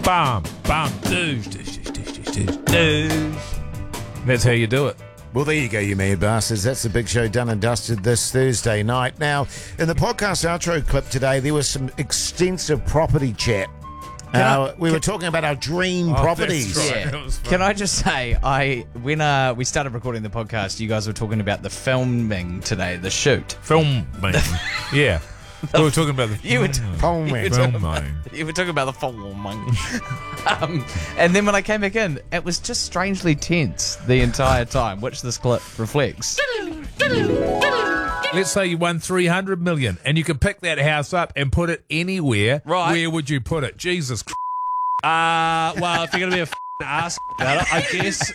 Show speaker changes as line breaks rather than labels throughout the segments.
Bam, bam, douche, douche, douche, douche, douche, douche. That's how you do it.
Well, there you go, you mad bastards. That's the big show done and dusted this Thursday night. Now, in the podcast outro clip today, there was some extensive property chat. We were talking about our dream properties.
That's right.
Yeah.
That was fun.
Can I just say, when we started recording the podcast, you guys were talking about the filming today, the shoot.
Filming. Yeah. We were talking about the
You were
Filming.
filming.
You were talking about the filming. And then when I came back in, it was just strangely tense the entire time, which this clip reflects.
Let's say you won 300 million and you could pick that house up and put it anywhere.
Right.
Where would you put it? Jesus Christ.
Well, if you're going to be a ass about it, I guess.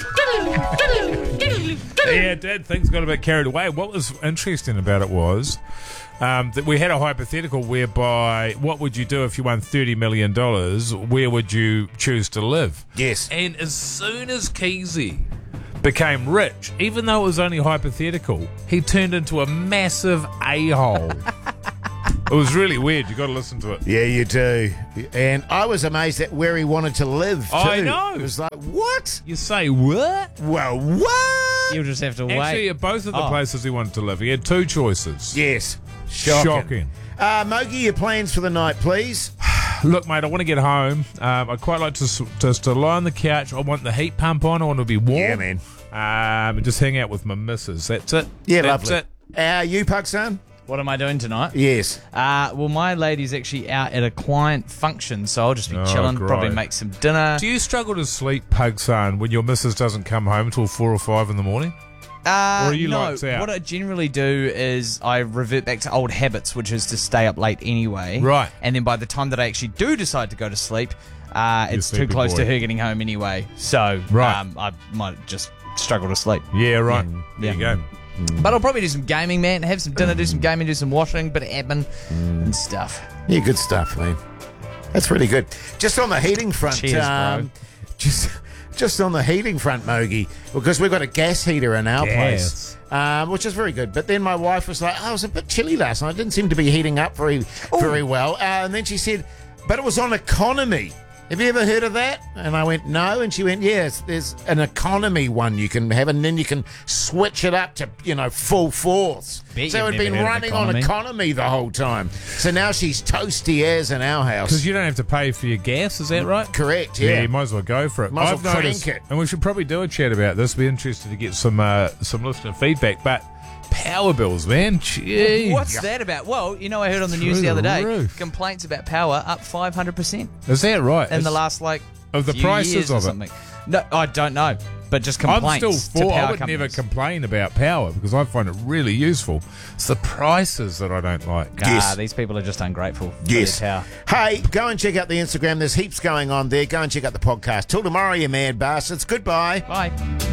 Yeah, Dad, things got a bit carried away. What was interesting about it was that we had a hypothetical whereby what would you do if you won $30 million? Where would you choose to live?
Yes.
And as soon as Keezy became rich, even though it was only hypothetical, he turned into a massive a-hole. It was really weird. You got to listen to it.
Yeah, you do. And I was amazed at where he wanted to live, too.
I know.
It was like, what?
You say what?
Well, what?
You'll just have to
Actually,
wait.
at both of the places he wanted to live, he had two choices.
Yes. Shocking. Mogi, your plans for the night, please?
Look, mate, I want to get home. I'd quite like to just to lie on the couch. I want the heat pump on. I want to be warm.
Yeah, man.
And just hang out with my missus. That's it.
Yeah,
That's
lovely. You, Pakistan?
What am I doing tonight?
Yes.
Well, my lady's actually out at a client function, so I'll just be chilling,
great.
probably make some dinner.
Do you struggle to sleep, Pugson, when your missus doesn't come home until 4 or 5 in the morning? Or are you
no,
lights out?
what I generally do is I revert back to old habits, which is to stay up late anyway.
Right.
And then by the time that I actually do decide to go to sleep, it's too
sleepy
close
boy.
to her getting home anyway. So
Right.
I might just struggle to sleep.
Yeah, right. There you
Yeah.
go.
But I'll probably do some gaming, man. Have some dinner, do some gaming, do some washing, bit of admin and stuff.
Yeah, good stuff, man. That's really good. Just on the heating front,
Cheers, bro.
just on the heating front, Mogi, because we've got a gas heater in our
Gas.
place, which is very good. But then my wife was like, "Oh, it was a bit chilly last night. It didn't seem to be heating up very well." And then she said, "But it was on economy. Have you ever heard of that?" And I went, "No." And she went, "Yes, there's an economy one you can have, and then you can switch it up to, full force."
Bet
So
you've
it'd been
never heard of
running on economy the whole time. So now she's toasty as in our house.
Because you don't have to pay for your gas, is that right?
Correct,
Yeah,
yeah.
you might as well go for it.
Might as
I've
well
noticed,
crank it.
and we should probably do a chat about this. Be interested to get some listener feedback. But power bills, man, gee.
What's that about? Well, I heard on the news
Through
the other
the
day,
roof.
complaints about power up 500%
Is that right?
in the
It's-
last,
of the
few
prices
years or
of it?
something. No, I don't know, but just
I'm
complaints
still for.
to power
I would never
companies.
complain about power because I find it really useful. It's the prices that I don't like.
Yes.
These people are just ungrateful
Yes.
for their power.
Hey, go and check out the Instagram. There's heaps going on there. Go and check out the podcast. Till tomorrow, you mad bastards. Goodbye.
Bye.